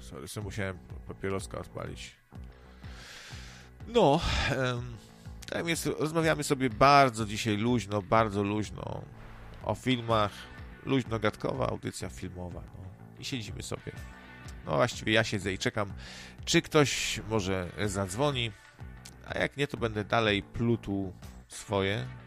Sorry, sobie musiałem papieroska odpalić. No, tak więc rozmawiamy sobie bardzo dzisiaj luźno, bardzo luźno o filmach. Luźno-gadkowa audycja filmowa. No. I siedzimy sobie. No właściwie ja siedzę i czekam, czy ktoś może zadzwoni, a jak nie, to będę dalej plutł swoje.